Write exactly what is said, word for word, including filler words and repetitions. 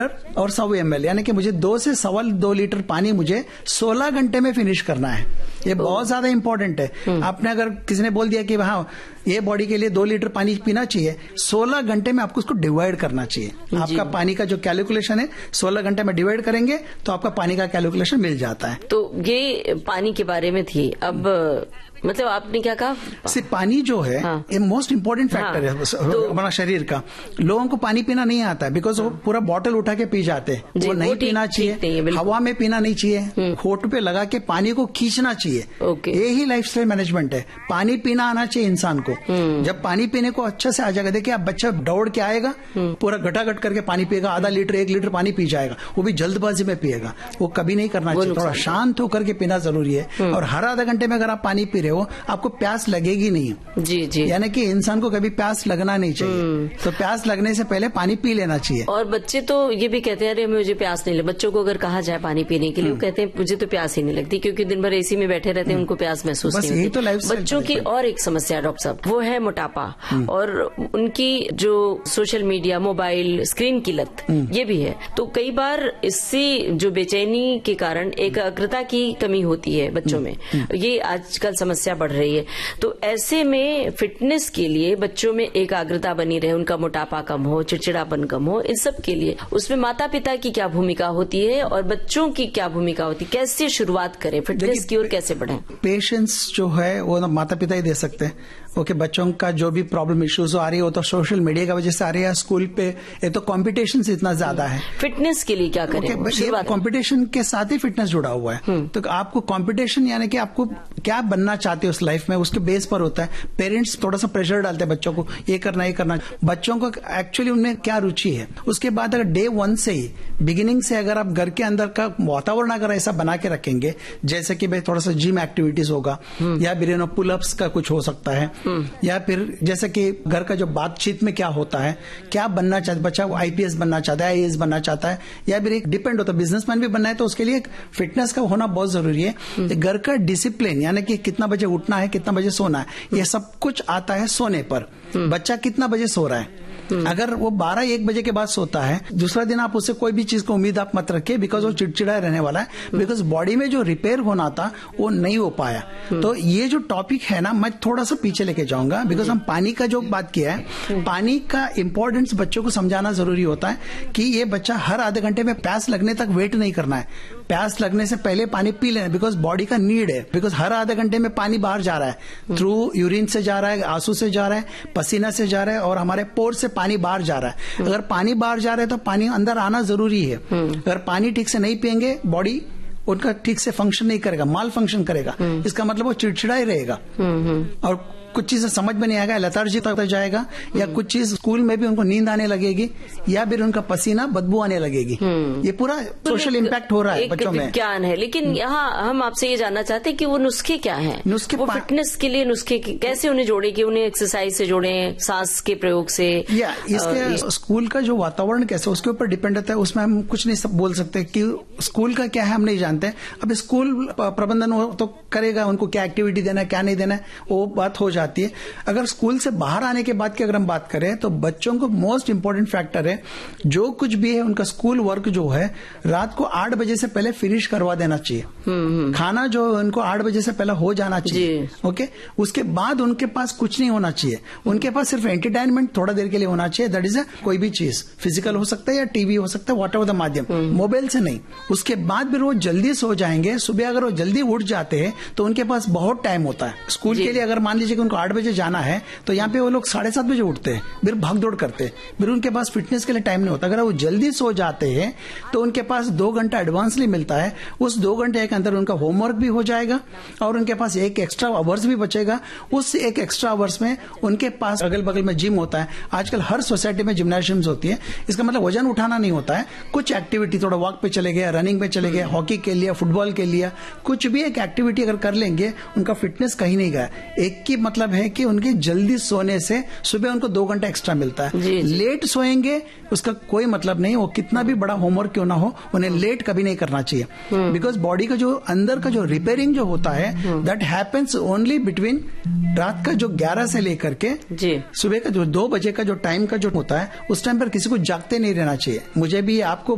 और सौ M L, यानी कि मुझे दो से सवा दो लीटर पानी मुझे सोलह घंटे में फिनिश करना है। ये बहुत ज्यादा इंपॉर्टेंट है। आपने अगर किसी ने बोल दिया कि हाँ ये बॉडी के लिए दो लीटर पानी पीना चाहिए, सोलह घंटे में आपको उसको डिवाइड करना चाहिए। आपका पानी का जो कैलकुलेशन है सोलह घंटे में डिवाइड करेंगे तो आपका पानी का कैलकुलेशन मिल जाता है। तो ये पानी के बारे में थी। अब मतलब आपने क्या कहा? सिर्फ पानी जो है हाँ। ये मोस्ट इम्पोर्टेंट फैक्टर हाँ। है तो, हमारा शरीर का। लोगों को पानी पीना नहीं आता है बिकॉज हाँ। वो पूरा बॉटल उठा के पी जाते हैं। वो नहीं पीना चाहिए, हवा में पीना नहीं चाहिए, होठ पे लगा के पानी को खींचना चाहिए। यही लाइफस्टाइल मैनेजमेंट है। पानी पीना आना चाहिए इंसान को। जब पानी पीने को अच्छा से आ जाएगा, देखिए आप बच्चा दौड़ के आएगा पूरा घटाघट करके पानी पिएगा, आधा लीटर एक लीटर पानी पी जाएगा, वो भी जल्दबाजी में पिएगा। वो कभी नहीं करना चाहिए। थोड़ा शांत होकर के पीना जरूरी है। और हर आधा घंटे में अगर आप पानी पी रहे हो आपको प्यास लगेगी नहीं। जी जी, यानी कि इंसान को कभी प्यास लगना नहीं चाहिए। तो प्यास लगने से पहले पानी पी लेना चाहिए। और बच्चे तो ये भी कहते हैं अरे मुझे प्यास नहीं लगती। बच्चों को अगर कहा जाए पानी पीने के लिए, वो कहते हैं मुझे तो प्यास ही नहीं लगती, क्योंकि दिन भर एसी में बैठे रहते हैं, उनको प्यास महसूस नहीं होती। तो बच्चों की और एक समस्या डॉक्टर साहब वो है मोटापा, और उनकी जो सोशल मीडिया, मोबाइल, स्क्रीन की लत ये भी है। तो कई बार इससे जो बेचैनी के कारण एकाग्रता की कमी होती है बच्चों में, ये आजकल समस्या बढ़ रही है। तो ऐसे में फिटनेस के लिए बच्चों में एकाग्रता बनी रहे, उनका मोटापा कम हो, चिड़चिड़ापन कम हो, इन सब के लिए उसमें माता पिता की क्या भूमिका होती है और बच्चों की क्या भूमिका होती है? कैसे शुरुआत करें फिटनेस की और कैसे बढ़े? पेशेंस जो है वो माता पिता ही दे सकते हैं। ओके, बच्चों का जो भी प्रॉब्लम इश्यूज आ रही है वो तो सोशल मीडिया की वजह से आ रही है। स्कूल पे ये तो कॉम्पिटिशन इतना ज्यादा है। फिटनेस के लिए क्या करें? okay, कॉम्पिटिशन के साथ ही फिटनेस जुड़ा हुआ है। तो आपको कॉम्पिटिशन यानी कि आपको क्या बनना चाहते हो उस लाइफ में, उसके बेस पर होता है। पेरेंट्स थोड़ा सा प्रेशर डालते हैं बच्चों को, ये करना ये करना। बच्चों को एक्चुअली उनमें क्या रुचि है, उसके बाद अगर डे वन से ही बिगिनिंग से अगर आप घर के अंदर का वातावरण अगर ऐसा बना के रखेंगे, जैसे कि भाई थोड़ा सा जिम एक्टिविटीज होगा, या फिर पुलअप्स का कुछ हो सकता है, या फिर जैसे कि घर का जो बातचीत में क्या होता है, क्या बनना चाहता है बच्चा, वो आईपीएस बनना चाहता है, आईएएस बनना चाहता है, या फिर एक डिपेंड होता है बिजनेसमैन भी बनना है, तो उसके लिए फिटनेस का होना बहुत जरूरी है। घर का डिसिप्लिन यानी कि कितना बजे उठना है, कितना बजे सोना है, ये सब कुछ आता है सोने पर। बच्चा कितना बजे सो रहा है, अगर वो बारह एक बजे के बाद सोता है, दूसरा दिन आप उससे कोई भी चीज को उम्मीद आप मत रखिए, बिकॉज वो चिड़चिड़ा रहने वाला है। बिकॉज बॉडी में जो रिपेयर होना था वो नहीं हो पाया। तो ये जो टॉपिक है ना, मैं थोड़ा सा पीछे लेके जाऊंगा, बिकॉज हम पानी का जो बात किया है, पानी का इंपॉर्टेंस बच्चों को समझाना जरूरी होता है कि ये बच्चा हर आधे घंटे में प्यास लगने तक वेट नहीं करना है। प्यास लगने से पहले पानी पी लेना, बिकॉज बॉडी का नीड है। बिकॉज हर आधे घंटे में पानी बाहर जा रहा है, थ्रू यूरिन से जा रहा है, आंसू से जा रहा है, पसीना से जा रहा है, और हमारे पोर से पानी बाहर जा रहा है। अगर पानी बाहर जा रहा है तो पानी अंदर आना जरूरी है। अगर पानी ठीक से नहीं पियेंगे, बॉडी उनका ठीक से फंक्शन नहीं करेगा, माल फंक्शन करेगा। इसका मतलब वो चिड़चिड़ा ही रहेगा और कुछ चीजें समझ में नहीं आएगा, लेथार्जी तक जाएगा, या कुछ चीज स्कूल में भी उनको नींद आने लगेगी, या फिर उनका पसीना बदबू आने लगेगी। ये पूरा सोशल इम्पैक्ट हो रहा है बच्चों में। विज्ञान है, लेकिन यहाँ हम आपसे ये जानना चाहते हैं कि वो नुस्खे क्या हैं? नुस्खे वो फिटनेस के लिए नुस्खे कैसे उन्हें जोड़े, कि उन्हें एक्सरसाइज से जोड़े, सांस के प्रयोग से, या इसके स्कूल का जो वातावरण कैसे उसके ऊपर डिपेंड रहता है। उसमें हम कुछ नहीं बोल सकते कि स्कूल का क्या है, हम नहीं जानते। अब स्कूल प्रबंधन तो करेगा, उनको क्या एक्टिविटी देना है क्या नहीं देना है, वो बात हो जाती है। अगर स्कूल से बाहर आने के बाद की अगर हम बात करें तो बच्चों को मोस्ट इंपोर्टेंट फैक्टर है, जो कुछ भी है उनका स्कूल वर्क जो है रात को आठ बजे से पहले फिनिश करवा देना चाहिए। खाना जो उनको आठ बजे से पहले हो जाना चाहिए। ओके, उसके बाद उनके पास कुछ नहीं होना चाहिए। उनके पास सिर्फ एंटरटेनमेंट थोड़ा देर के लिए होना चाहिए। दैट इज अ कोई भी चीज, फिजिकल हो सकता है या टीवी हो सकता है, वॉट एवर द माध्यम, मोबाइल से नहीं। उसके बाद फिर वो जल्दी सो जाएंगे। सुबह अगर वो जल्दी उठ जाते हैं तो उनके पास बहुत टाइम होता है स्कूल के लिए। अगर मान लीजिए कि उनको आठ बजे जाना है तो यहाँ पे वो लोग साढ़े सात बजे उठते हैं, फिर भाग दौड़ करते हैं, फिर उनके पास फिटनेस के लिए टाइम नहीं होता। अगर वो जल्दी सो जाते हैं तो उनके पास दो घंटा एडवांसली मिलता है। उस दो घंटे के अंदर उनका होमवर्क भी हो जाएगा और उनके पास एक एक्स्ट्रा आवर्स भी बचेगा। उस एक एक्स्ट्रा आवर्स में उनके पास अगल बगल में जिम होता है। आजकल हर सोसाइटी में जिम्नाशियम्स होती है। इसका मतलब वजन उठाना नहीं होता है, कुछ एक्टिविटी, थोड़ा वॉक पे चले गए, रनिंग पे चले गए, हॉकी के लिए, फुटबॉल के लिए, कुछ भी एक एक्टिविटी अगर कर लेंगे, उनका फिटनेस कहीं नहीं गया। एक की मतलब है कि उनकी जल्दी सोने से सुबह उनको दो घंटा एक्स्ट्रा मिलता है। जी, जी। लेट सोएंगे उसका कोई मतलब नहीं, वो कितना भी बड़ा होमवर्क क्यों ना हो, उन्हें लेट कभी नहीं करना चाहिए। बिकॉज बॉडी का जो अंदर का जो रिपेयरिंग जो होता है दैट हैपेंस ओनली बिटवीन रात का जो ग्यारह से लेकर के सुबह का जो दो बजे का जो टाइम का जो होता है, उस टाइम पर किसी को जागते नहीं रहना चाहिए। मुझे भी, आपको